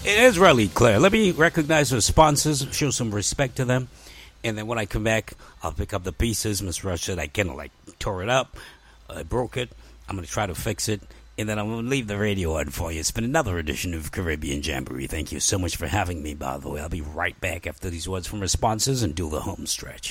It is really clear. Let me recognize the sponsors, show some respect to them, and then when I come back, I'll pick up the pieces. Miss Rush said I kind of tore it up. I broke it. I'm going to try to fix it, and then I'm going to leave the radio on for you. It's been another edition of Caribbean Jamboree. Thank you so much for having me, by the way. I'll be right back after these words from our sponsors and do the home stretch.